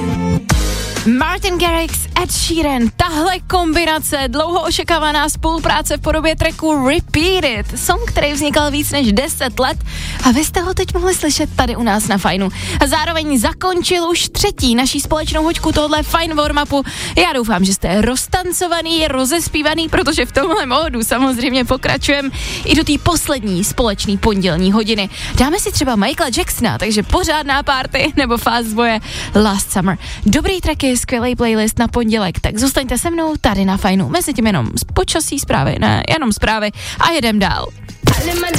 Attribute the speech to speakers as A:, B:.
A: Martin Garrix, Ed Sheeran, tahle kombinace, dlouho očekávaná spolupráce v podobě tracku Repeat It, song, který vznikal víc než 10 let a vy jste ho teď mohli slyšet tady u nás na Fajnu. A zároveň zakončil už třetí naší společnou hoďku tohle Fajn warm-upu. Já doufám, že jste roztancovaný, rozespívaný, protože v tomhle módu samozřejmě pokračujeme i do té poslední společný pondělní hodiny. Dáme si třeba Michaela Jacksona, takže pořádná party nebo Fastboye Last Summer. Dobrý tracky, skvělý playlist na pondělek, tak zůstaňte se mnou tady na Fajnu. Mezi tím jenom z počasí zprávy, ne, jenom zprávy a jedem dál.